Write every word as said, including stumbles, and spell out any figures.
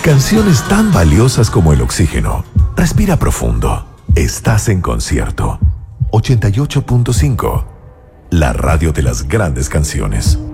Canciones tan valiosas como el oxígeno. Respira profundo. Estás en Concierto. ochenta y ocho punto cinco. La radio de las grandes canciones.